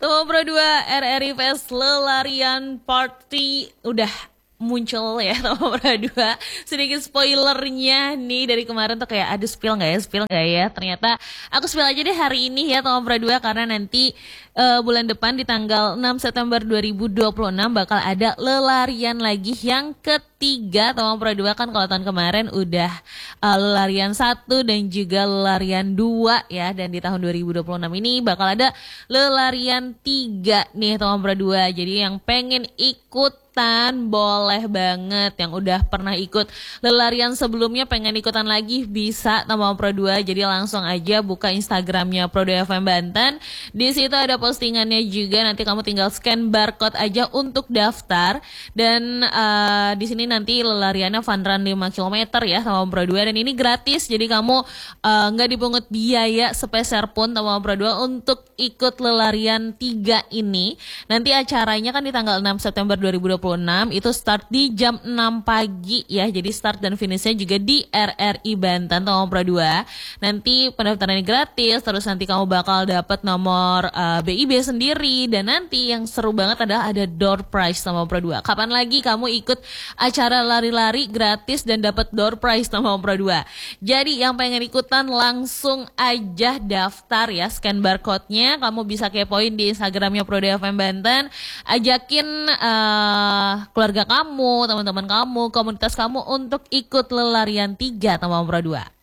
Toma Pro 2 RRI Fest Lelarian Party udah muncul ya Toma Pro 2. Sedikit spoilernya nih dari kemarin tuh kayak aduh spill nggak ya. Ternyata aku spill aja deh hari ini ya Toma Pro 2 karena nanti bulan depan di tanggal 6 September 2026 bakal ada lelarian lagi yang ketiga Toma Pro 2 kan kalau tahun kemarin udah lelarian 1 dan juga lelarian 2 ya, dan di tahun 2026 ini bakal ada lelarian 3 nih Toma Pro 2. Jadi yang pengen ikutan boleh banget, yang udah pernah ikut lelarian sebelumnya pengen ikutan lagi bisa Toma Pro 2. Jadi langsung aja buka Instagramnya Pro 2 FM Banten. Di situ ada postingannya juga, nanti kamu tinggal scan barcode aja untuk daftar. Dan di sini nanti lelariannya fun run 5 km ya Toma Pro 2, dan ini gratis. Jadi kamu nggak dipungut biaya sepeser pun Toma Pro 2 untuk ikut lelarian 3 ini. Nanti acaranya kan di tanggal 6 September 2026, itu start di jam 6 pagi ya. Jadi start dan finishnya juga di RRI Banten Toma Pro 2. Nanti pendaftarannya gratis, terus nanti kamu bakal dapat nomor BIB sendiri, dan nanti yang seru banget adalah ada door prize Toma Pro 2. Kapan lagi kamu ikut acara lari-lari gratis dan dapat door prize Toma Pro 2? Jadi yang pengen ikutan langsung aja daftar ya, scan barcode-nya. Kamu bisa kepoin di Instagramnya Pro 2 FM Banten. Ajakin keluarga kamu, teman-teman kamu, komunitas kamu untuk ikut lelarian 3 Toma Pro 2.